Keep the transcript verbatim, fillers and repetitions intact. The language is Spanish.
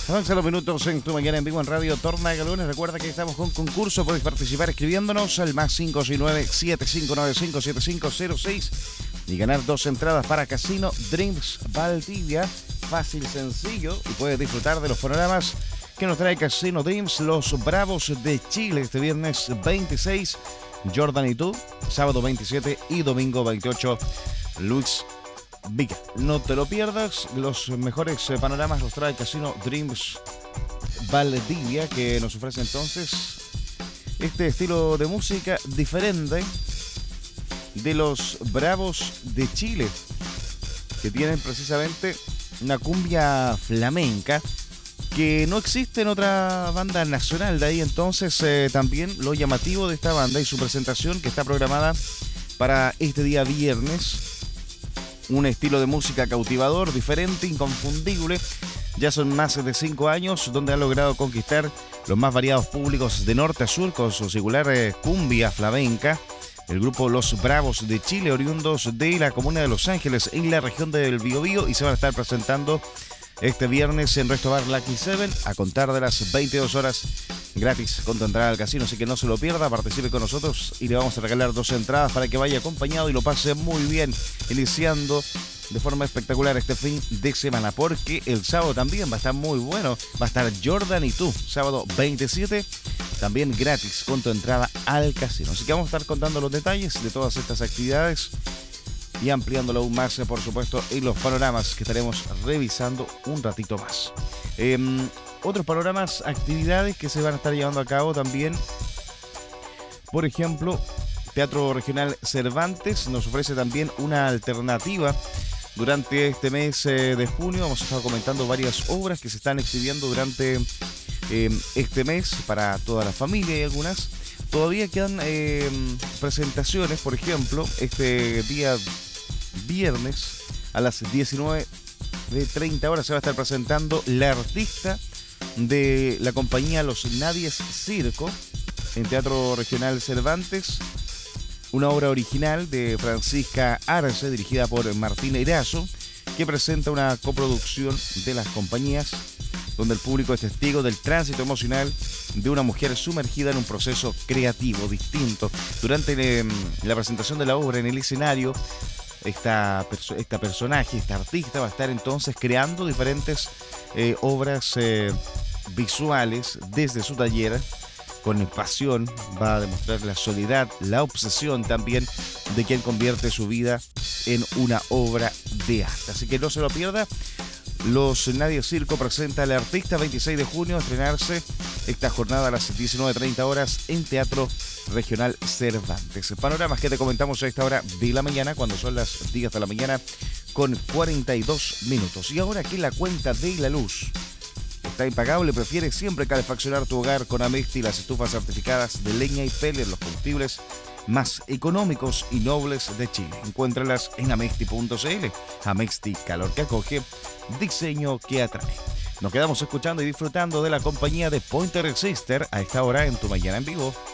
Avanza los minutos en tu mañana en vivo en Radio Tornagalones. Recuerda que estamos con concurso. Puedes participar escribiéndonos al más cinco seis nueve, siete cinco nueve cinco, siete cinco cero seis y ganar dos entradas para Casino Dreams Valdivia. Fácil, sencillo, y puedes disfrutar de los panoramas que nos trae Casino Dreams, los Bravos de Chile, este viernes veintiséis, Jordan y tú, sábado veintisiete y domingo veintiocho, Luis Vica. No te lo pierdas, los mejores panoramas los trae Casino Dreams Valdivia, que nos ofrece entonces este estilo de música diferente de los Bravos de Chile, que tienen precisamente una cumbia flamenca que no existe en otra banda nacional. De ahí entonces eh, también lo llamativo de esta banda y su presentación, que está programada para este día viernes. Un estilo de música cautivador, diferente, inconfundible. Ya son más de cinco años donde ha logrado conquistar los más variados públicos de norte a sur con su singular eh, cumbia flamenca. El grupo Los Bravos de Chile, oriundos de la comuna de Los Ángeles, en la región del Biobío, y se van a estar presentando este viernes en Resto Bar Lucky Seven a contar de las veintidós horas, gratis con tu entrada al casino, así que no se lo pierda, participe con nosotros y le vamos a regalar dos entradas para que vaya acompañado y lo pase muy bien, iniciando de forma espectacular este fin de semana, porque el sábado también va a estar muy bueno. Va a estar Jordan y tú, sábado veintisiete, también gratis con tu entrada al casino. Así que vamos a estar contando los detalles de todas estas actividades y ampliándolo aún más, por supuesto, en los panoramas que estaremos revisando un ratito más. Eh, otros panoramas, actividades que se van a estar llevando a cabo también. Por ejemplo, Teatro Regional Cervantes nos ofrece también una alternativa durante este mes eh, de junio. Hemos estado comentando varias obras que se están exhibiendo durante eh, este mes para toda la familia, y algunas todavía quedan eh, presentaciones. Por ejemplo, este día viernes a las diecinueve treinta horas se va a estar presentando La Artista, de la compañía Los Nadies Circo, en Teatro Regional Cervantes. Una obra original de Francisca Arce, dirigida por Martín Erazo, que presenta una coproducción de las compañías, donde el público es testigo del tránsito emocional de una mujer sumergida en un proceso creativo distinto. Durante eh, la presentación de la obra en el escenario, esta, perso- esta personaje, esta artista, va a estar entonces creando diferentes eh, obras eh, visuales desde su taller. Con pasión va a demostrar la soledad, la obsesión también de quien convierte su vida en una obra de arte. Así que no se lo pierda. Los Nadies Circo presenta al artista veintiséis de junio a estrenarse esta jornada a las diecinueve treinta horas en Teatro Regional Cervantes. Panoramas que te comentamos a esta hora de la mañana, cuando son las diez de la mañana con cuarenta y dos minutos. Y ahora que la cuenta de la luz está impagable, prefiere siempre calefaccionar tu hogar con Amexti, las estufas certificadas de leña y pellet, los combustibles más económicos y nobles de Chile. Encuéntralas en amexti punto cl. Amexti, calor que acoge, diseño que atrae. Nos quedamos escuchando y disfrutando de la compañía de Pointer Sister a esta hora en tu mañana en vivo.